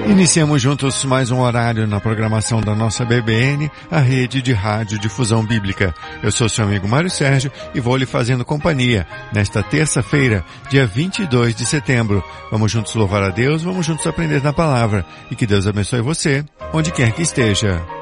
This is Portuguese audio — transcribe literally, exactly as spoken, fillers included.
Iniciamos juntos mais um horário na programação da nossa B B N, a rede de rádio difusão bíblica. Eu sou seu amigo Mário Sérgio e vou lhe fazendo companhia nesta terça-feira, dia vinte e dois de setembro. Vamos juntos louvar a Deus, vamos juntos aprender na palavra e que Deus abençoe você, onde quer que esteja.